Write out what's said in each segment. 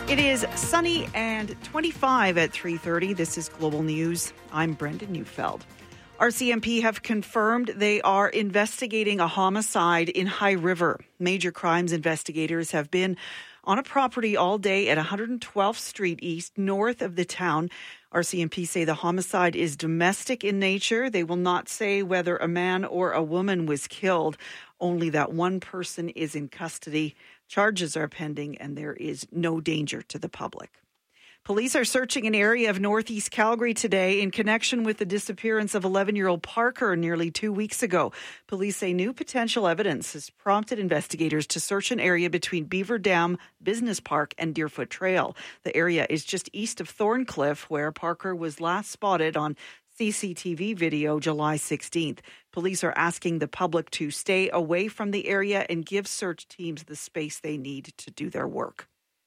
It is sunny and 25 at 3:30. This is Global News. I'm Brenda Neufeld. RCMP have confirmed they are investigating a homicide in High River. Major crimes investigators have been on a property all day at 112th Street East, north of the town. RCMP say the homicide is domestic in nature. They will not say whether a man or a woman was killed, only that one person is in custody. Charges are pending and there is no danger to the public. Police are searching an area of northeast Calgary today in connection with the disappearance of 11-year-old Parker nearly 2 weeks ago. Police say new potential evidence has prompted investigators to search an area between Beaver Dam Business Park and Deerfoot Trail. The area is just east of Thorncliffe, where Parker was last spotted on CCTV video July 16th. Police are asking the public to stay away from the area and give search teams the space they need to do their work.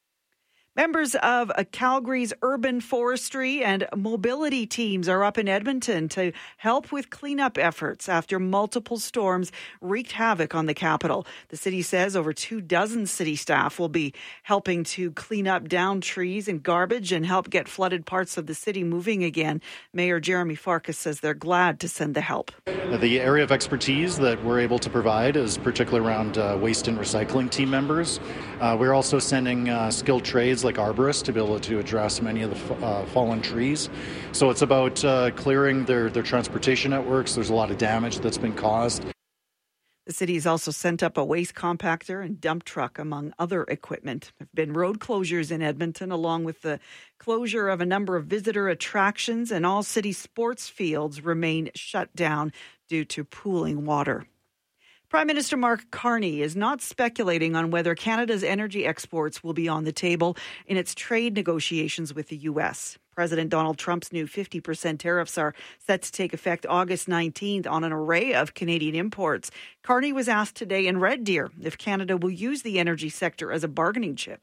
Members of Calgary's urban forestry and mobility teams are up in Edmonton to help with cleanup efforts after multiple storms wreaked havoc on the capital. The city says over 24 city staff will be helping to clean up downed trees and garbage and help get flooded parts of the city moving again. Mayor Jeremy Farkas says they're glad to send the help. The area of expertise that we're able to provide is particularly around waste and recycling team members. We're also sending skilled trades like arborists to be able to address many of the fallen trees. So it's about clearing their transportation networks. There's a lot of damage that's been caused. The city has also sent up a waste compactor and dump truck, among other equipment. There have been road closures in Edmonton, along with the closure of a number of visitor attractions, and all city sports fields remain shut down due to pooling water. Prime Minister Mark Carney is not speculating on whether Canada's energy exports will be on the table in its trade negotiations with the U.S. President Donald Trump's new 50% tariffs are set to take effect August 19th on an array of Canadian imports. Carney was asked today in Red Deer if Canada will use the energy sector as a bargaining chip.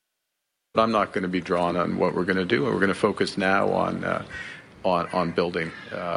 I'm not going to be drawn on what we're going to do. We're going to focus now on building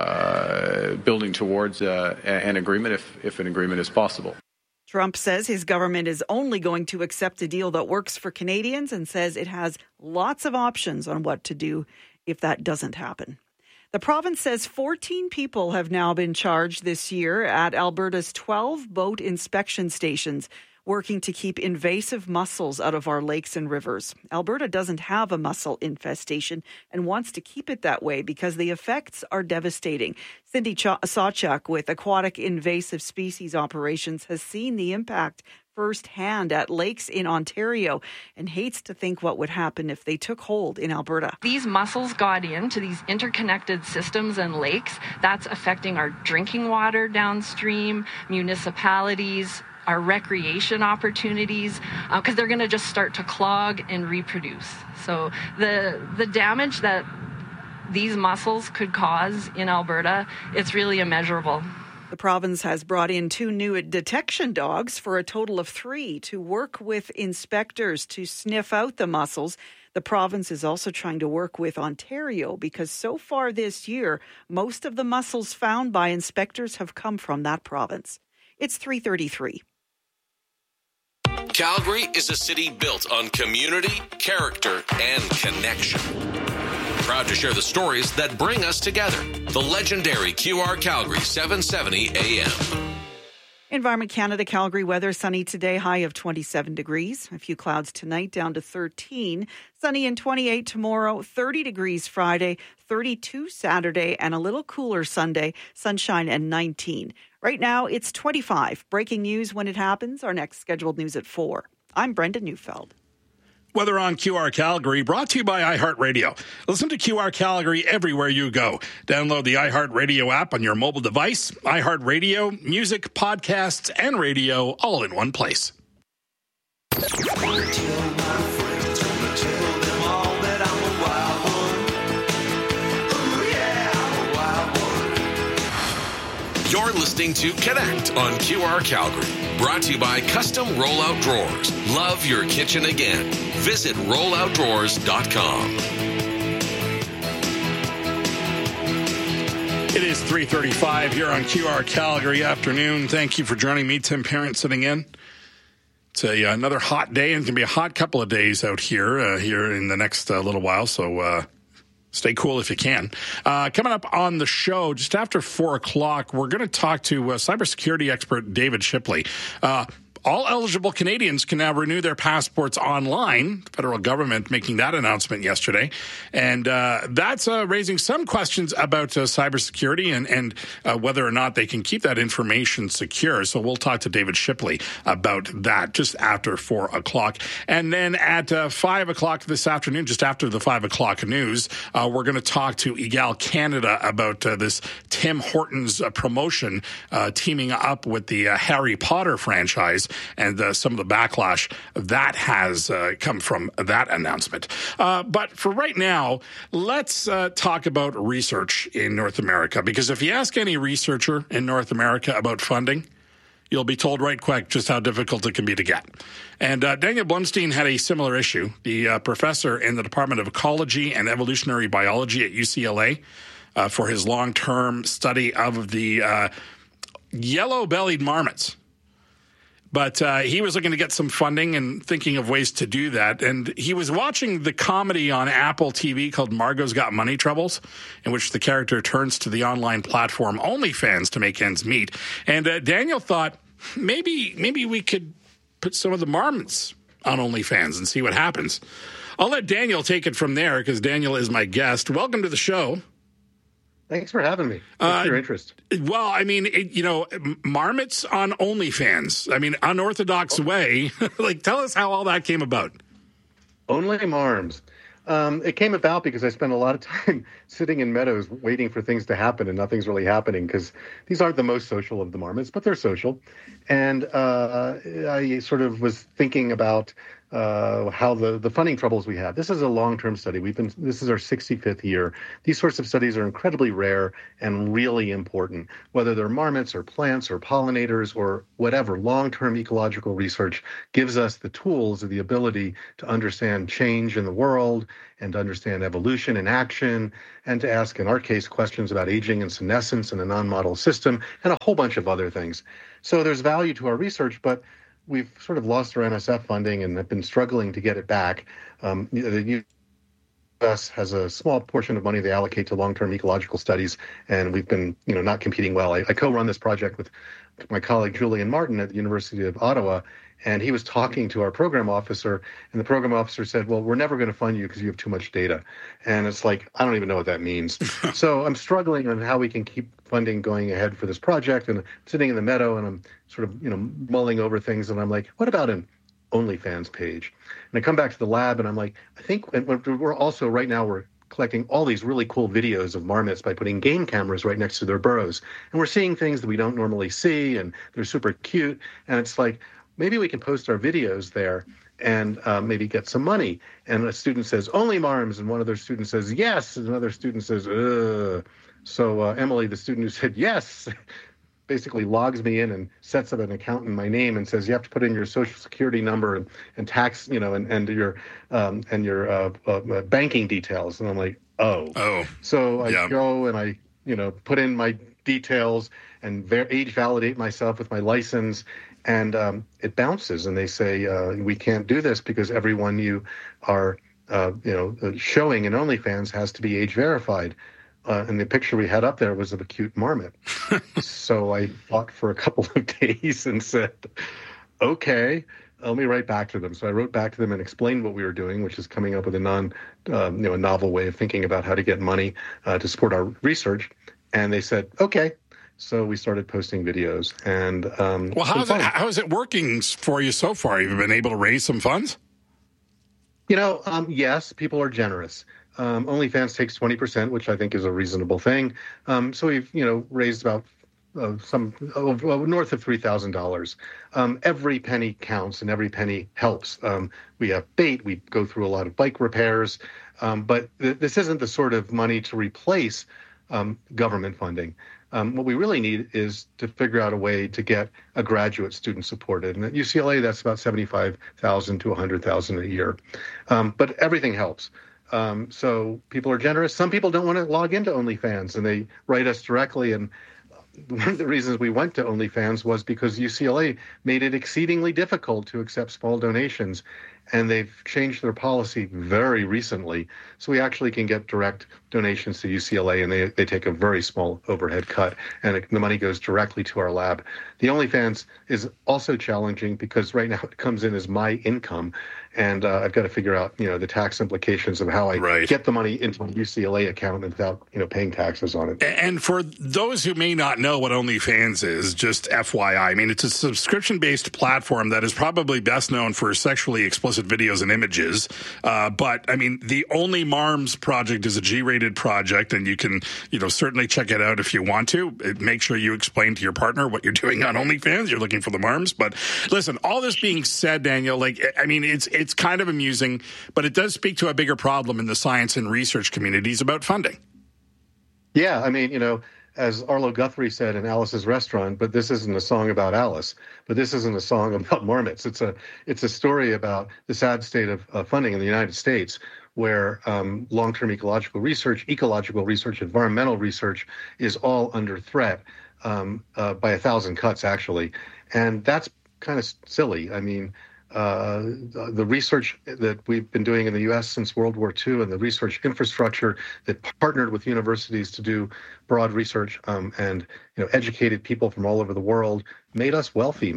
towards an agreement if an agreement is possible. Trump says his government is only going to accept a deal that works for Canadians and says it has lots of options on what to do if that doesn't happen. The province says 14 people have now been charged this year at Alberta's 12 boat inspection stations, working to keep invasive mussels out of our lakes and rivers. Alberta doesn't have a mussel infestation and wants to keep it that way because the effects are devastating. Cindy Sawchuk with Aquatic Invasive Species Operations has seen the impact firsthand at lakes in Ontario and hates to think what would happen if they took hold in Alberta. These mussels got into these interconnected systems and lakes. That's affecting our drinking water downstream, municipalities, our recreation opportunities, because they're going to just start to clog and reproduce. So the damage that these mussels could cause in Alberta, it's really immeasurable. The province has brought in 2 new detection dogs for a total of 3 to work with inspectors to sniff out the mussels. The province is also trying to work with Ontario because so far this year, most of the mussels found by inspectors have come from that province. It's 3:33. Calgary is a city built on community, character, and connection. Proud to share the stories that bring us together. The legendary QR Calgary 770 AM. Environment Canada Calgary weather, sunny today, high of 27 degrees. A few clouds tonight, down to 13. Sunny and 28 tomorrow, 30 degrees Friday, 32 Saturday, and a little cooler Sunday, sunshine and 19. Right now, it's 25. Breaking news when it happens. Our next scheduled news at 4. I'm Brenda Neufeld. Weather on QR Calgary, brought to you by iHeartRadio. Listen to QR Calgary everywhere you go. Download the iHeartRadio app on your mobile device. iHeartRadio, music, podcasts, and radio all in one place. You're listening to Connect on QR Calgary. Brought to you by Custom Rollout Drawers. Love your kitchen again. Visit rolloutdrawers.com. It is 3:35 here on QR Calgary afternoon. Thank you for joining me, Tim Parent, sitting in. It's another hot day, and it's going to be a hot couple of days out here in the next little while. So stay cool if you can. Coming up on the show, just after 4 o'clock, we're going to talk to cybersecurity expert David Shipley. All eligible Canadians can now renew their passports online. The federal government making that announcement yesterday. And that's raising some questions about cybersecurity and whether or not they can keep that information secure. So we'll talk to David Shipley about that just after 4 o'clock. And then at 5 o'clock this afternoon, just after the 5 o'clock news, we're going to talk to Egal Canada about this Tim Hortons promotion teaming up with the Harry Potter franchise and some of the backlash that has come from that announcement. But for right now, let's talk about research in North America, because if you ask any researcher in North America about funding, you'll be told right quick just how difficult it can be to get. And Daniel Blumstein had a similar issue. The professor in the Department of Ecology and Evolutionary Biology at UCLA for his long-term study of the yellow-bellied marmots. But he was looking to get some funding and thinking of ways to do that. And he was watching the comedy on Apple TV called Margot's Got Money Troubles, in which the character turns to the online platform OnlyFans to make ends meet. And Daniel thought, maybe we could put some of the marmots on OnlyFans and see what happens. I'll let Daniel take it from there because Daniel is my guest. Welcome to the show. Thanks for having me. Thanks for your interest. Well, I mean, marmots on OnlyFans. I mean, unorthodox way. Tell us how all that came about. Only Marms. It came about because I spent a lot of time sitting in meadows waiting for things to happen, and nothing's really happening because these aren't the most social of the marmots, but they're social. And I sort of was thinking about how the funding troubles we have. This is a long-term study. This is our 65th year. These sorts of studies are incredibly rare and really important, whether they're marmots or plants or pollinators or whatever. Long-term ecological research gives us the tools or the ability to understand change in the world and to understand evolution and action and to ask, in our case, questions about aging and senescence in a non-model system and a whole bunch of other things. So there's value to our research, but we've sort of lost our NSF funding and have been struggling to get it back. The U.S. has a small portion of money they allocate to long-term ecological studies, and we've been, not competing well. I co-run this project with my colleague Julian Martin at the University of Ottawa, and he was talking to our program officer, and the program officer said, well, we're never going to fund you because you have too much data. And it's like, I don't even know what that means. So I'm struggling on how we can keep funding going ahead for this project. And I'm sitting in the meadow and I'm sort of, mulling over things. And I'm like, what about an OnlyFans page? And I come back to the lab and I'm like, I think we're also right now we're collecting all these really cool videos of marmots by putting game cameras right next to their burrows. And we're seeing things that we don't normally see, and they're super cute. And it's like, maybe we can post our videos there and maybe get some money. And a student says, only marms. And one other student says, yes. And another student says, ugh. So Emily, the student who said yes, basically logs me in and sets up an account in my name and says, you have to put in your social security number and tax, and your banking details. And I'm like, oh. So I go and I, put in my details and age validate myself with my license. And it bounces, and they say, we can't do this because everyone you are, showing in OnlyFans has to be age verified. And the picture we had up there was of a cute marmot. So I thought for a couple of days and said, okay, let me write back to them. So I wrote back to them and explained what we were doing, which is coming up with a novel way of thinking about how to get money to support our research. And they said, okay. So we started posting videos. And well, how is it working for you so far? Have you been able to raise some funds? Yes, people are generous. OnlyFans takes 20%, which I think is a reasonable thing. So we've, raised about north of $3,000. Every penny counts and every penny helps. We have bait. We go through a lot of bike repairs. But this isn't the sort of money to replace government funding. What we really need is to figure out a way to get a graduate student supported. And at UCLA, that's about $75,000 to $100,000 a year. But everything helps. So people are generous. Some people don't want to log into OnlyFans, and they write us directly. And one of the reasons we went to OnlyFans was because UCLA made it exceedingly difficult to accept small donations. And they've changed their policy very recently. So we actually can get direct donations to UCLA, and they take a very small overhead cut, and the money goes directly to our lab. The OnlyFans is also challenging because right now it comes in as my income, and I've got to figure out, the tax implications of how I get the money into a UCLA account without, paying taxes on it. And for those who may not know what OnlyFans is, just FYI, I mean, it's a subscription-based platform that is probably best known for sexually explicit videos and images. But I mean, the Only Marms project is a G-rated project, and you can, certainly check it out if you want to. Make sure you explain to your partner what you're doing on OnlyFans. You're looking for the Marms. But listen, all this being said, Daniel, it's kind of amusing, but it does speak to a bigger problem in the science and research communities about funding. Yeah, I mean, as Arlo Guthrie said in Alice's Restaurant, but this isn't a song about Alice, but this isn't a song about marmots. It's a story about the sad state of funding in the United States, where long-term ecological research, environmental research is all under threat by 1,000 cuts, actually. And that's kind of silly. I mean, the research that we've been doing in the U.S. since World War II, and the research infrastructure that partnered with universities to do broad research and educated people from all over the world, made us wealthy,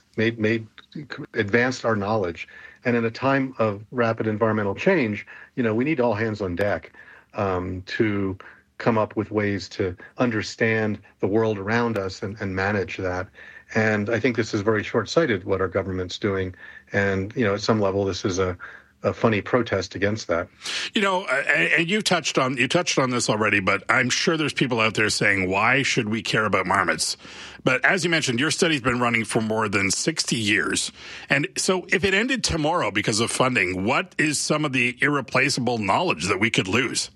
advanced our knowledge. And in a time of rapid environmental change, we need all hands on deck to come up with ways to understand the world around us and manage that. And I think this is very short-sighted, what our government's doing. And, at some level, this is a funny protest against that. And you touched on this already, but I'm sure there's people out there saying, why should we care about marmots? But as you mentioned, your study's been running for more than 60 years. And so if it ended tomorrow because of funding, what is some of the irreplaceable knowledge that we could lose?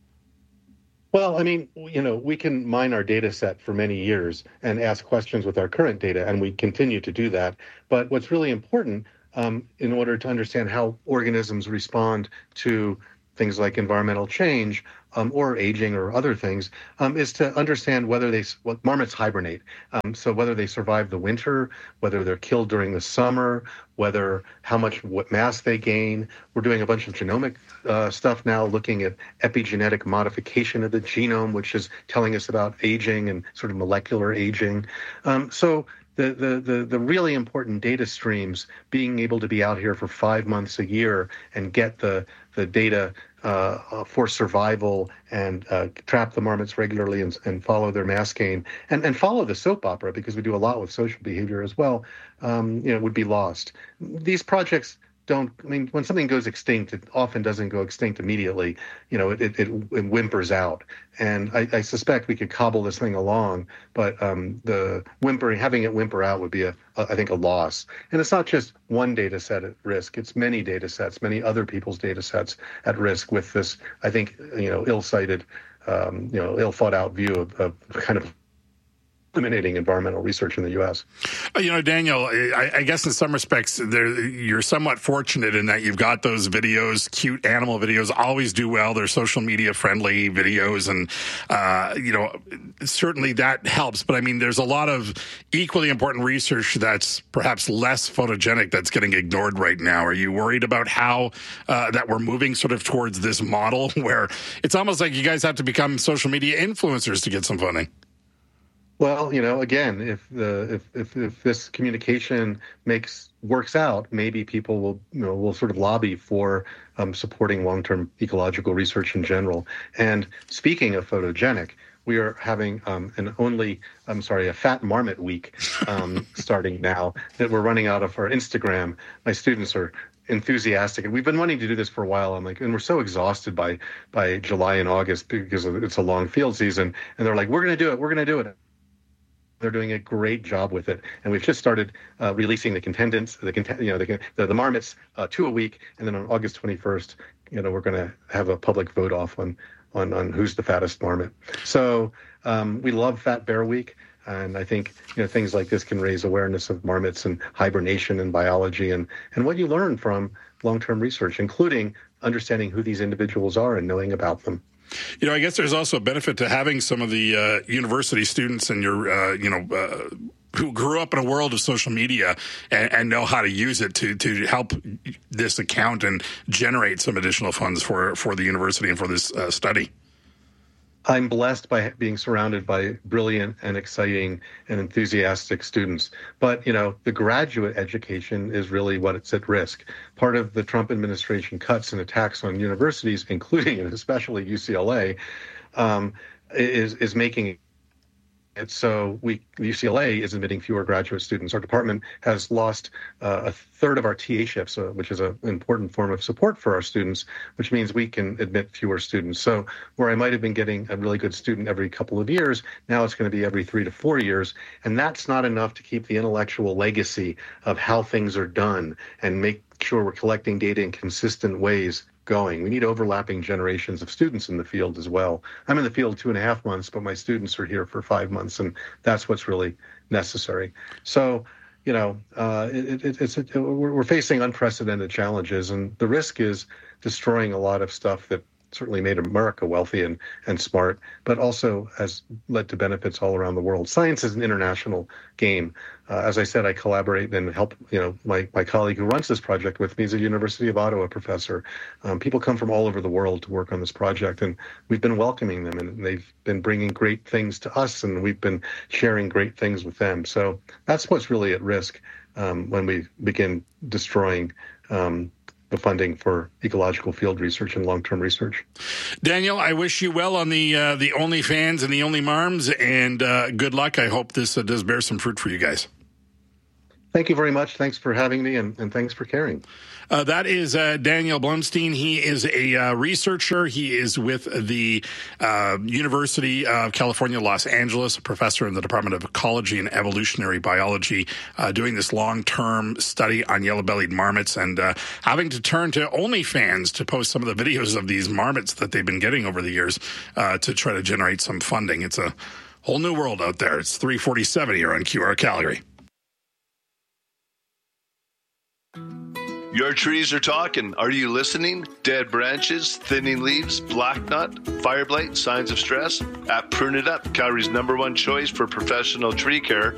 Well, I mean, we can mine our data set for many years and ask questions with our current data, and we continue to do that. But what's really important in order to understand how organisms respond to things like environmental change or aging or other things is to understand what marmots hibernate. So whether they survive the winter, whether they're killed during the summer, what mass they gain. We're doing a bunch of genomic stuff now, looking at epigenetic modification of the genome, which is telling us about aging and sort of molecular aging. So the really important data streams, being able to be out here for 5 months a year and get the data for survival and trap the marmots regularly and follow their mass gain and follow the soap opera, because we do a lot with social behavior as well, would be lost. These projects when something goes extinct, it often doesn't go extinct immediately. It whimpers out. And I suspect we could cobble this thing along, but having it whimper out would be I think a loss. And it's not just one data set at risk. It's many data sets, many other people's data sets at risk with this, I think, ill-sighted, ill-thought out view of kind of eliminating environmental research in the U.S. Daniel, I guess in some respects, you're somewhat fortunate in that you've got those videos, cute animal videos, always do well. They're social media friendly videos, and, certainly that helps. But I mean, there's a lot of equally important research that's perhaps less photogenic that's getting ignored right now. Are you worried about how that we're moving sort of towards this model where it's almost like you guys have to become social media influencers to get some funding? Well, again, if this communication works out, maybe people will sort of lobby for supporting long-term ecological research in general. And speaking of photogenic, we are having a Fat Marmot Week starting now that we're running out of our Instagram. My students are enthusiastic, and we've been wanting to do this for a while. And we're so exhausted by July and August because it's a long field season, and they're like, we're going to do it. They're doing a great job with it, and we've just started releasing the marmots 2 a week, and then on August 21st, we're going to have a public vote off on who's the fattest marmot. So we love Fat Bear Week, and I think things like this can raise awareness of marmots and hibernation and biology and what you learn from long-term research, including understanding who these individuals are and knowing about them. I guess there's also a benefit to having some of the university students and your, who grew up in a world of social media and know how to use it to help this account and generate some additional funds for the university and for this study. I'm blessed by being surrounded by brilliant and exciting and enthusiastic students. But, the graduate education is really what's at risk. Part of the Trump administration cuts and attacks on universities, including and especially UCLA, is making it so UCLA is admitting fewer graduate students. Our department has lost a third of our TA shifts, which is an important form of support for our students, which means we can admit fewer students. So where I might have been getting a really good student every couple of years, now it's going to be every 3 to 4 years. And that's not enough to keep the intellectual legacy of how things are done and make sure we're collecting data in consistent ways going. We need overlapping generations of students in the field as well. I'm in the field 2.5 months, but my students are here for 5 months, and that's what's really necessary. So, we're facing unprecedented challenges, and the risk is destroying a lot of stuff that certainly made America wealthy and smart, but also has led to benefits all around the world. Science is an international game. As I said, I collaborate and help, my colleague who runs this project with me is a University of Ottawa professor. People come from all over the world to work on this project, and we've been welcoming them, and they've been bringing great things to us, and we've been sharing great things with them. So that's what's really at risk when we begin destroying the funding for ecological field research and long-term research. Daniel, I wish you well on the OnlyFans and the OnlyMarms, and good luck. I hope this does bear some fruit for you guys. Thank you very much. Thanks for having me, and thanks for caring. That is Daniel Blumstein. He is a researcher. He is with the University of California, Los Angeles, a professor in the Department of Ecology and Evolutionary Biology, doing this long-term study on yellow-bellied marmots and having to turn to OnlyFans to post some of the videos of these marmots that they've been getting over the years to try to generate some funding. It's a whole new world out there. It's 3:47 here on QR Calgary. Your trees are talking. Are you listening? Dead branches, thinning leaves, black knot, fire blight, signs of stress? At Prune It Up, Calgary's #1 choice for professional tree care,